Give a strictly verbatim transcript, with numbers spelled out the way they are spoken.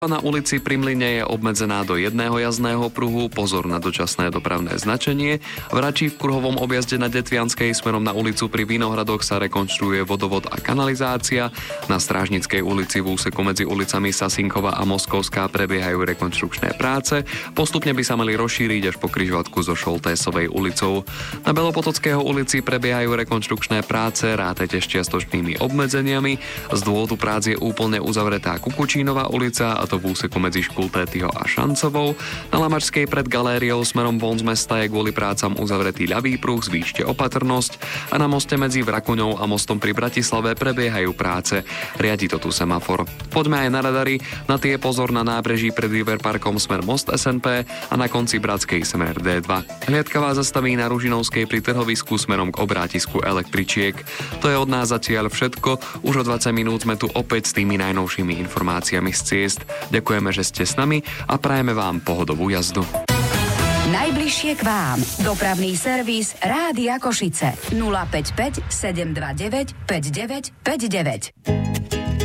Na ulici pri Mlyne je obmedzená do jedného jazdného pruhu, pozor na dočasné dopravné značenie. V Rači v kruhovom objazde na Detvianskej smerom na ulicu pri Vinohradoch sa rekonštruuje vodovod a kanalizácia. Na Strážnickej ulici v úseku medzi ulicami Sasinkova a Moskovská prebiehajú rekonštrukčné práce. Postupne by sa mali rozšíriť až po križovatku so Šoltésovej ulicou. Na Belopotockého ulici prebiehajú rekonštrukčné práce, rátajte s čiastočnými obmedzeniami. Z dôvodu prác je úplne uzavretá Kukučínova ulica, a to v úseku medzi Škultétyho a Šancovou. Na Lamačskej pred galériou smerom von z mesta je kvôli prácam uzavretý ľavý pruh, zvýšte opatrnosť, a na moste medzi Vrakuňou a mostom pri Bratislave prebiehajú práce. Riadi to tu semafor. Poďme aj na radary, na tie pozor na nábreží pred Riverparkom smer most es en pé a na konci Bratskej smer dé dva. Hliadka vás zastaví na Ružinovskej pri trhovisku smerom k obrátisku električiek. To je od nás zatiaľ všetko. Už o dvadsať minút sme tu opäť s tými najnovšími informáciami z ciest. Ďakujeme, že ste s nami a prajeme vám pohodovú jazdu. Najbližšie k vám. Dopravný servis Rádia Košice. nula päť päť sedem dva deväť päť deväť päť deväť.